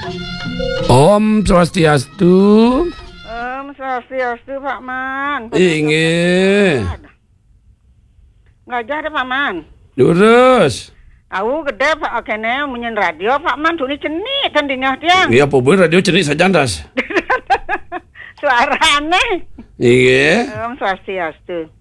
Om Swastiastu. Swastiastu Pak Man. Inge. Ngajak deh Pak Man. Lurus. Aku gede Pak kene munyen radio Pak Man duni cenik kan dingah tiang. Iya, apa boleh radio cenik sajandas. Suara aneh. Inge. Swastiastu.